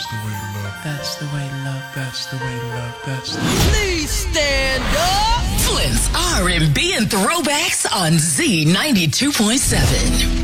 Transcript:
the way love. That's the way love. That's the way love. That's the Please stand up. Flynn's R&B and throwbacks on Z92.7.